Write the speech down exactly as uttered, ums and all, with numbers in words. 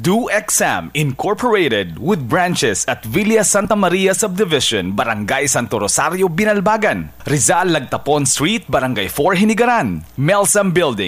Do Exam Incorporated with branches at Villa Santa Maria Subdivision, Barangay Santo Rosario, Binalbagan, Rizal Lagtapon Street, Barangay four, Hinigaran, Melsam Building,